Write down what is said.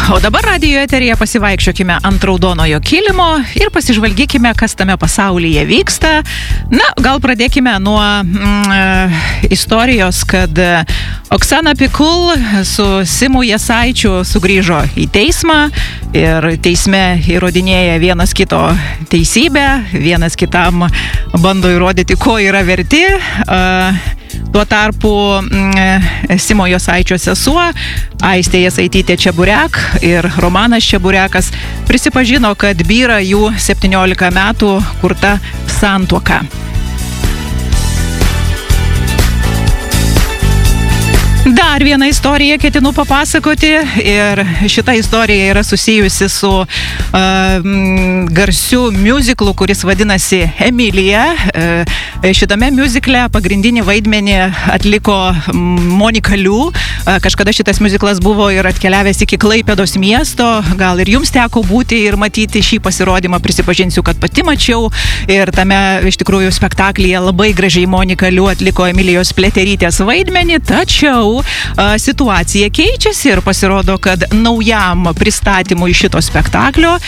O dabar radijo eteryje pasivaikščiokime ant raudonojo kilimo ir pasižvalgykime, kas tame pasaulyje vyksta. Na, gal pradėkime nuo istorijos, kad Oksana Pikul su Simu Jasaičiu sugrįžo į teismą ir teisme įrodinėja vienas kito teisybę, vienas kitam bando įrodyti, ko yra verti. Tuo tarpu Simo Jasaičio sesuo Aistė Jasaitytė Čeburek ir Romanas Čeburekas prisipažino, kad byra jų 17 metų kurta santuoka. Dar vieną istoriją ketinu papasakoti ir šita istorija yra susijusi su garsiu miuziklu, kuris vadinasi Emilija. Šitame miuzikle pagrindinį vaidmenį atliko Monika Liu. Kažkada šitas miuziklas buvo ir atkeliavęs iki Klaipėdos miesto. Gal ir jums teko būti ir matyti šį pasirodymą, prisipažinsiu, kad pati mačiau. Ir tame iš tikrųjų spektaklyje labai gražiai Monika Liu atliko Emilijos Pliaterytės vaidmenį, tačiau situacija keičiasi ir pasirodo, kad naujam pristatymui šito spektaklio